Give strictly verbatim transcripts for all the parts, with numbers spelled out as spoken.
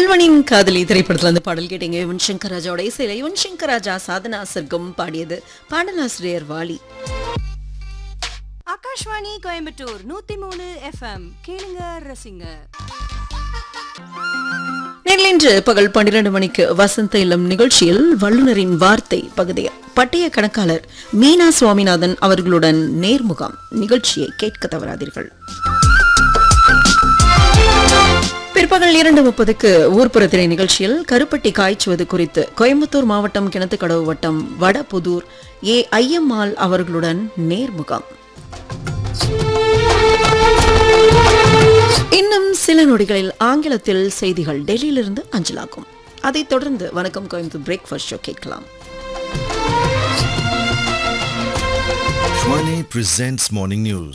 கல்வனின் காதலி திரைப்படத்துல அந்த பாடல் கேட்டீங்க. யுவன் சங்கர் ராஜாவோட இசையில யுவன் சங்கர் ராஜா, சாதனா சர்க்கம் பாடியது. பாடலாசிரியர் வாலி. ஆகாஷ்வாணி கோயம்புத்தூர் நூத்தி மூணு எஃப்எம் கேளுங்க ரசிங்க. நேரிலின்று பகல் பன்னிரண்டு மணிக்கு வசந்த இளம் நிகழ்ச்சியில் வல்லுநரின் வார்த்தை பகுதி பட்டய கணக்காளர் மீனா சுவாமிநாதன் அவர்களுடன் நேர்முகம். நிகழ்ச்சியை கேட்க தவறாதீர்கள். பிற்பகல் இரண்டு முப்பதுக்கு ஊர்ப்புறத்திரை நிகழ்ச்சியில் கருப்பட்டி காய்ச்சுவது குறித்து கோயம்புத்தூர் மாவட்டம் கிணத்துக்கடவு வட்டம் வடபுதூர் ஏ ஐயம்மாள் அவர்களுடன் நேர்முகம். இன்னும் சில நொடிகளில் ஆங்கிலத்தில் செய்திகள் டெல்லியிலிருந்து அஞ்சலாகும். அதைத் தொடர்ந்து வணக்கம் கோயம்புத்தூர் பிரேக்ஃபாஸ்ட் ஷோ கேட்கலாம். Shwani presents morning news.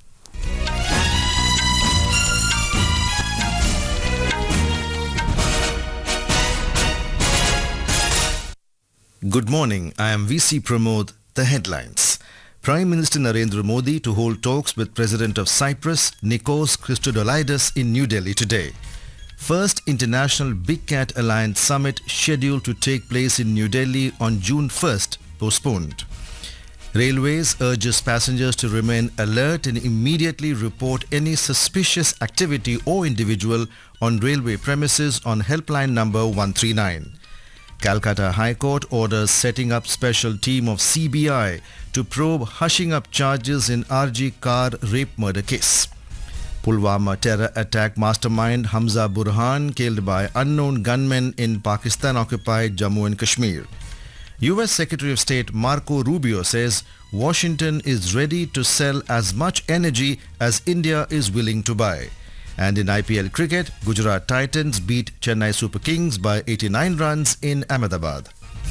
Good morning, I am V C Pramod. The headlines. Prime Minister Narendra Modi to hold talks with President of Cyprus, Nikos Christodoulides in New Delhi today. First International Big Cat Alliance Summit scheduled to take place in New Delhi on June first, postponed. Railways urges passengers to remain alert and immediately report any suspicious activity or individual on railway premises on helpline number one three nine. Calcutta High Court orders setting up special team of C B I to probe hushing up charges in R G Kar rape murder case. Pulwama terror attack mastermind Hamza Burhan killed by unknown gunmen in Pakistan-occupied Jammu and Kashmir. U S Secretary of State Marco Rubio says Washington is ready to sell as much energy as India is willing to buy. And in I P L cricket, Gujarat Titans beat Chennai Super Kings by eighty-nine runs in Ahmedabad.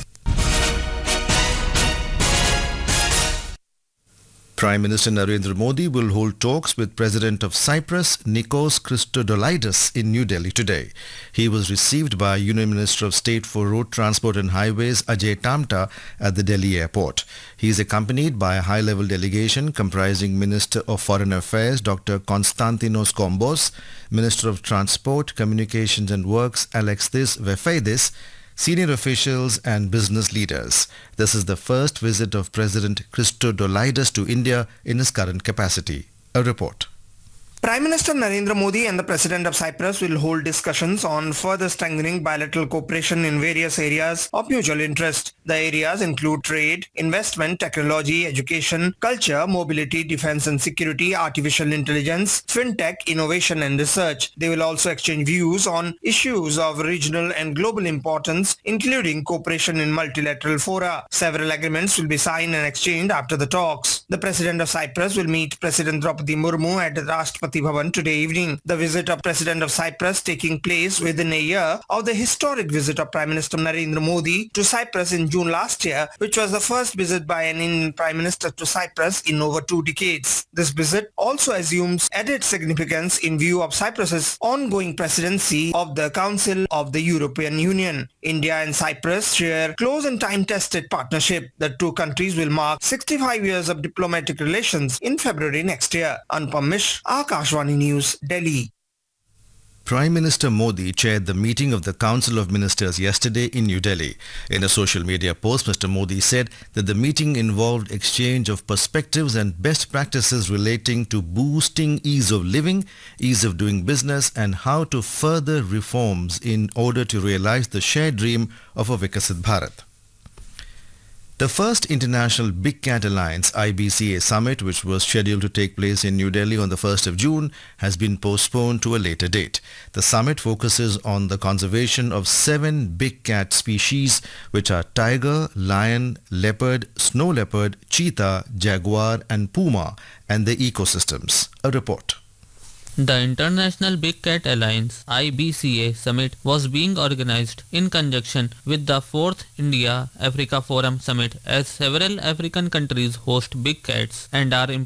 Prime Minister Narendra Modi will hold talks with President of Cyprus, Nikos Christodoulides in New Delhi today. He was received by Union Minister of State for Road Transport and Highways Ajay Tamta at the Delhi airport. He is accompanied by a high-level delegation comprising Minister of Foreign Affairs Doctor Konstantinos Kombos, Minister of Transport, Communications and Works Alexis Vefaidis, senior officials and business leaders. This is the first visit of President Christodoulides to India in his current capacity. A report. Prime Minister Narendra Modi and the President of Cyprus will hold discussions on further strengthening bilateral cooperation in various areas of mutual interest. The areas include trade, investment, technology, education, culture, mobility, defense and security, artificial intelligence, fintech, innovation and research. They will also exchange views on issues of regional and global importance, including cooperation in multilateral fora. Several agreements will be signed and exchanged after the talks. The President of Cyprus will meet President Draupadi Murmu at the Rashtrapati Bhavan today evening. The visit of President of Cyprus taking place within a year of the historic visit of Prime Minister Narendra Modi to Cyprus in June last year, which was the first visit by an Indian Prime Minister to Cyprus in over two decades. This visit also assumes added significance in view of Cyprus's ongoing presidency of the Council of the European Union. India and Cyprus share close and time-tested partnership. The two countries will mark sixty-five years of diplomatic relations in February next year. Anupam Mish, Akashvani News, Delhi. Prime Minister Modi chaired the meeting of the Council of Ministers yesterday in New Delhi. In a social media post, Mister Modi said that the meeting involved exchange of perspectives and best practices relating to boosting ease of living, ease of doing business and how to further reforms in order to realize the shared dream of a Vikasit Bharat. The first International Big Cat Alliance I B C A summit, which was scheduled to take place in New Delhi on the first of June, has been postponed to a later date. The summit focuses on the conservation of seven big cat species, which are tiger, lion, leopard, snow leopard, cheetah, jaguar and puma, and their ecosystems. A report. The International Big Cat Alliance I B C A Summit was being organized in conjunction with the fourth India-Africa Forum Summit as several African countries host big cats and are